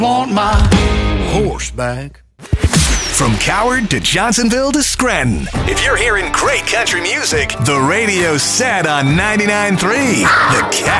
Want my horse back. From Coward to Johnsonville to Scranton. If you're hearing great country music, the radio's set on 99.3. The